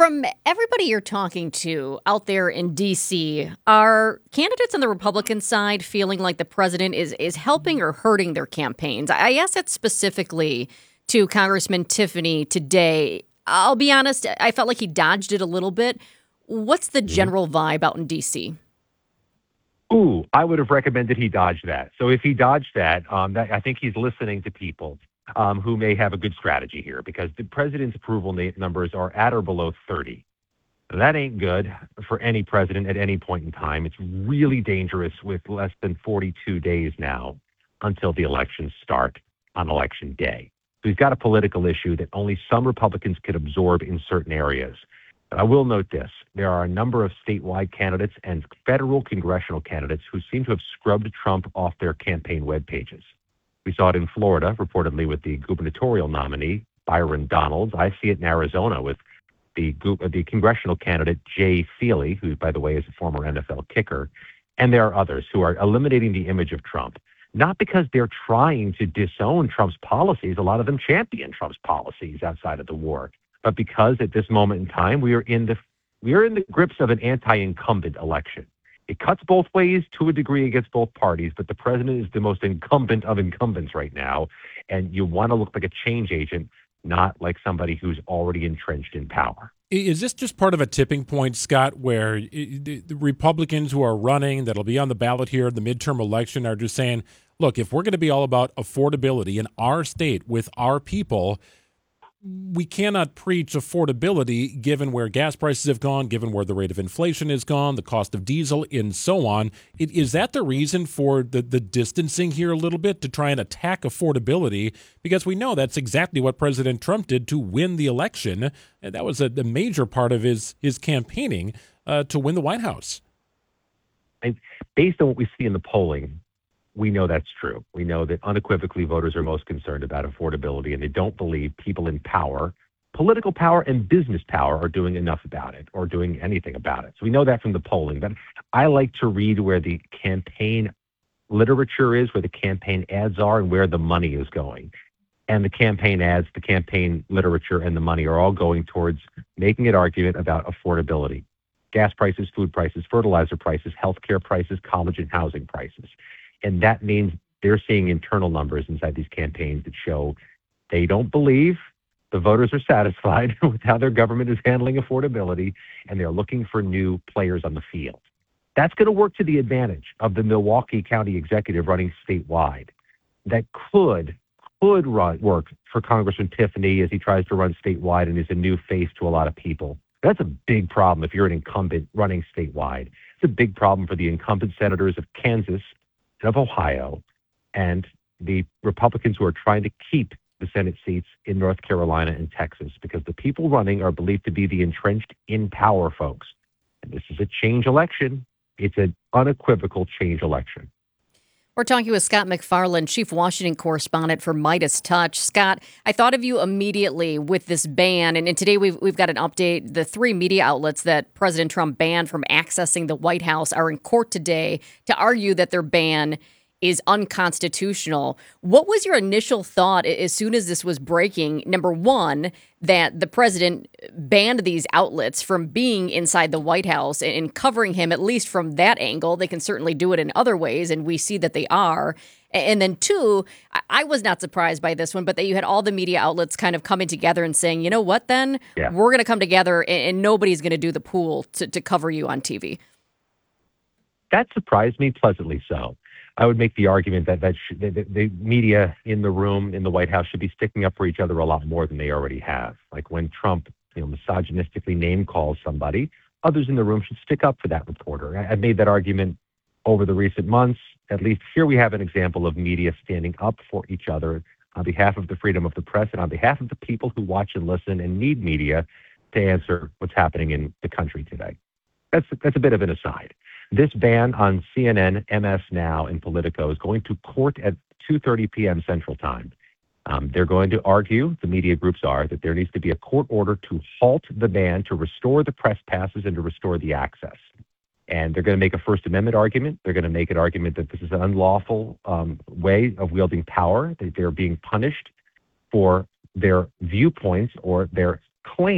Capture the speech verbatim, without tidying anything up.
From everybody you're talking to out there in D C, are candidates on the Republican side feeling like the president is is helping or hurting their campaigns? I asked that specifically to Congressman Tiffany today. I'll be honest, I felt like he dodged it a little bit. What's the Mhm. general vibe out in D C? Ooh, I would have recommended he dodge that. So if he dodged that, um, that I think he's listening to people um, who may have a good strategy here because the president's approval na- numbers are at or below thirty. That ain't good for any president at any point in time. It's really dangerous with less than forty-two days now until the elections start on election day. So he's got a political issue that only some Republicans could absorb in certain areas. But I will note this. There are a number of statewide candidates and federal congressional candidates who seem to have scrubbed Trump off their campaign web pages. We saw it in Florida, reportedly with the gubernatorial nominee, Byron Donalds. I see it in Arizona with the gu- uh, the congressional candidate Jay Feely, who, by the way, is a former N F L kicker, and there are others who are eliminating the image of Trump, not because they're trying to disown Trump's policies. A lot of them champion Trump's policies outside of the war, but because at this moment in time we are in the we are in the grips of an anti-incumbent election. It cuts both ways to a degree against both parties, but the president is the most incumbent of incumbents right now, and you want to look like a change agent, not like somebody who's already entrenched in power. Is this just part of a tipping point, Scott, where i- the the Republicans who are running that'll be on the ballot here in the midterm election are just saying, look, if we're going to be all about affordability in our state with our people, we cannot preach affordability given where gas prices have gone, given where the rate of inflation has gone, the cost of diesel, and so on. It, is that the reason for the, the distancing here a little bit to try and attack affordability? Because we know that's exactly what President Trump did to win the election. And that was a, a major part of his, his campaigning uh, to win the White House. And based on what we see in the polling, we know that's true. We know that unequivocally voters are most concerned about affordability, and they don't believe people in power, political power and business power, are doing enough about it or doing anything about it. So we know that from the polling. But I like to read where the campaign literature is, where the campaign ads are, and where the money is going. And the campaign ads, the campaign literature, and the money are all going towards making an argument about affordability. Gas prices, food prices, fertilizer prices, healthcare prices, college and housing prices. And that means they're seeing internal numbers inside these campaigns that show they don't believe the voters are satisfied with how their government is handling affordability, and they're looking for new players on the field. That's going to work to the advantage of the Milwaukee County executive running statewide. That could could run, work for Congressman Tiffany as he tries to run statewide and is a new face to a lot of people. That's a big problem if you're an incumbent running statewide. It's a big problem for the incumbent senators of Kansas and of Ohio and the Republicans who are trying to keep the Senate seats in North Carolina and Texas, because the people running are believed to be the entrenched in power folks. And this is a change election. It's an unequivocal change election. We're talking with Scott MacFarlane, Chief Washington Correspondent for Midas Touch. Scott, I thought of you immediately with this ban, and, and today we've, we've got an update. The three media outlets that President Trump banned from accessing the White House are in court today to argue that their ban is unconstitutional. What was your initial thought as soon as this was breaking? Number one, that the president banned these outlets from being inside the White House and covering him, at least from that angle. They can certainly do it in other ways, and we see that they are. And then two, I was not surprised by this one, but that you had all the media outlets kind of coming together and saying, you know what, then Yeah. we're going to come together and nobody's going to do the pool to, to cover you on T V. That surprised me pleasantly so. I would make the argument that, that sh- the, the the media in the room in the White House should be sticking up for each other a lot more than they already have. Like when Trump, you know, misogynistically name calls somebody, others in the room should stick up for that reporter. I, I've made that argument over the recent months. At least here we have an example of media standing up for each other on behalf of the freedom of the press and on behalf of the people who watch and listen and need media to answer what's happening in the country today. That's that's a bit of an aside. This ban on C N N, M S Now, and Politico is going to court at two thirty p.m. Central Time. Um, they're going to argue, the media groups are, that there needs to be a court order to halt the ban, to restore the press passes, and to restore the access. And they're going to make a First Amendment argument. They're going to make an argument that this is an unlawful um, way of wielding power, that they're being punished for their viewpoints or their claims